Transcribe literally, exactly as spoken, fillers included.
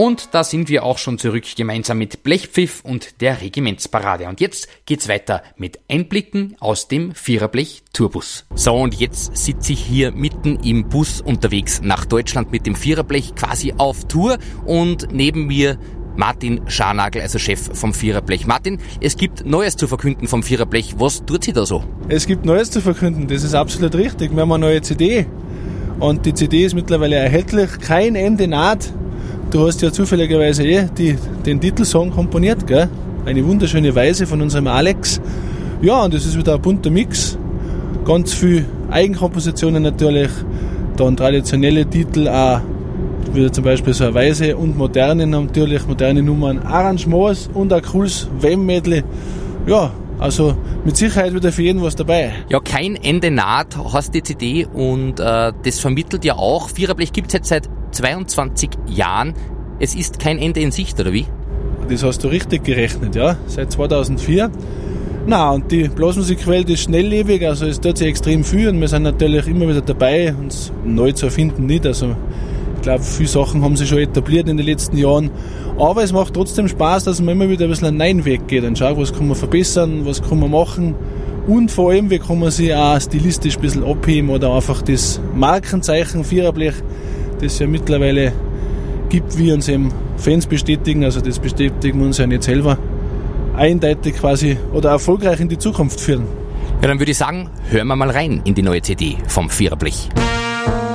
Und da sind wir auch schon zurück, gemeinsam mit Blechpfiff und der Regimentsparade. Und jetzt geht's weiter mit Einblicken aus dem Viererblech-Tourbus. So, und jetzt sitze ich hier mitten im Bus unterwegs nach Deutschland mit dem Viererblech, quasi auf Tour. Und neben mir Martin Scharnagl, also Chef vom Viererblech. Martin, es gibt Neues zu verkünden vom Viererblech. Was tut sie da so? Es gibt Neues zu verkünden, das ist absolut richtig. Wir haben eine neue C D und die C D ist mittlerweile erhältlich. Kein Ende naht. Du hast ja zufälligerweise eh die, den Titelsong komponiert, gell? Eine wunderschöne Weise von unserem Alex. Ja, und das ist wieder ein bunter Mix. Ganz viel Eigenkompositionen natürlich, dann traditionelle Titel, auch wieder zum Beispiel so eine Weise und moderne natürlich, moderne Nummern, Arrangements und ein cooles W M-Medley. Ja, also mit Sicherheit wieder für jeden was dabei. Ja, kein Ende naht, hast die C D und äh, das vermittelt ja auch. Viererblech gibt es jetzt seit zweiundzwanzig Jahren. Es ist kein Ende in Sicht, oder wie? Das hast du richtig gerechnet, ja. Seit zweitausendvier. Na, und die Blasmusikwelt ist schnelllebig, also es tut sich extrem viel und wir sind natürlich immer wieder dabei, uns neu zu erfinden nicht. Also ich glaube, viele Sachen haben sich schon etabliert in den letzten Jahren. Aber es macht trotzdem Spaß, dass man immer wieder ein bisschen einen neuen Weg geht und schaut, was kann man verbessern, was kann man machen und vor allem, wie kann man sich auch stilistisch ein bisschen abheben oder einfach das Markenzeichen Viererblech, das ja mittlerweile gibt, wie uns eben Fans bestätigen, also das bestätigen wir uns ja nicht selber, eindeutig quasi oder erfolgreich in die Zukunft führen. Ja, dann würde ich sagen, hören wir mal rein in die neue C D vom Viererblech.